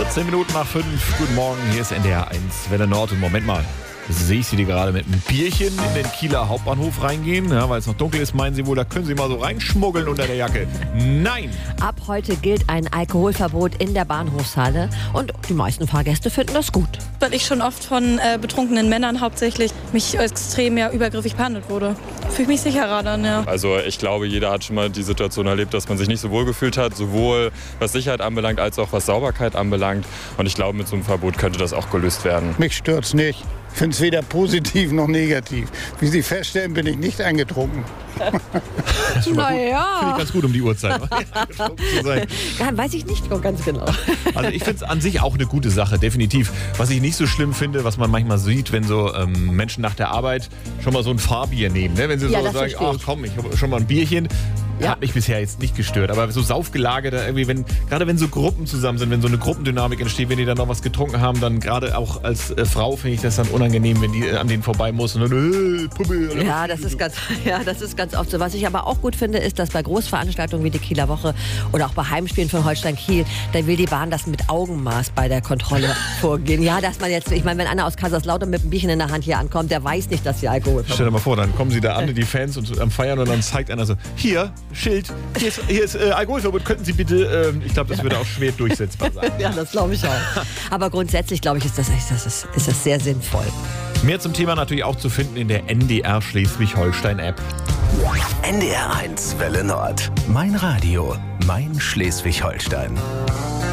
14 Minuten nach 5. Guten Morgen, hier ist NDR 1 Welle Nord. Und Moment mal, sehe ich Sie gerade mit einem Bierchen in den Kieler Hauptbahnhof reingehen? Ja, weil es noch dunkel ist, meinen Sie wohl, da können Sie mal so reinschmuggeln unter der Jacke. Nein! Ab heute gilt ein Alkoholverbot in der Bahnhofshalle. Und die meisten Fahrgäste finden das gut. Weil ich schon oft von betrunkenen Männern hauptsächlich mich extrem übergriffig behandelt wurde. Fühle ich mich sicherer dann, ja. Also ich glaube, jeder hat schon mal die Situation erlebt, dass man sich nicht so wohl gefühlt hat, sowohl was Sicherheit anbelangt, als auch was Sauberkeit anbelangt. Und ich glaube, mit so einem Verbot könnte das auch gelöst werden. Mich stört's nicht. Ich finde es weder positiv noch negativ. Wie Sie feststellen, bin ich nicht angetrunken. Naja. Finde ich ganz gut um die Uhrzeit. zu sein. Ja, weiß ich nicht ganz genau. Also ich finde es an sich auch eine gute Sache, definitiv. Was ich nicht so schlimm finde, was man manchmal sieht, wenn so Menschen nach der Arbeit schon mal so ein Fahrbier nehmen. Ne? Wenn sie Ja, so das sagen, verstehe ach ich. komm, ich habe schon mal ein Bierchen. Ja. Hat mich bisher jetzt nicht gestört. Aber so saufgelagert, irgendwie, gerade wenn so Gruppen zusammen sind, wenn so eine Gruppendynamik entsteht, wenn die dann noch was getrunken haben, dann gerade auch als Frau finde ich das dann unangenehm, wenn die an denen vorbei muss und dann, Puppe. Ja, das ist ganz oft so. Was ich aber auch gut finde, ist, dass bei Großveranstaltungen wie die Kieler Woche oder auch bei Heimspielen von Holstein Kiel, da will die Bahn das mit Augenmaß bei der Kontrolle vorgehen. Ja, dass man jetzt, ich meine, wenn einer aus Kaiserslautern mit einem Bierchen in der Hand hier ankommt, der weiß nicht, dass sie Alkohol haben. Stell dir mal vor, dann kommen sie da an, die Fans, und am Feiern, und dann zeigt einer so, hier, Schild, hier ist Alkoholverbot, könnten Sie bitte, ich glaube, das würde auch schwer durchsetzbar sein. Ja, das glaube ich auch. Aber grundsätzlich, glaube ich, ist das sehr sinnvoll. Mehr zum Thema natürlich auch zu finden in der NDR Schleswig-Holstein-App. NDR 1 Welle Nord. Mein Radio, mein Schleswig-Holstein.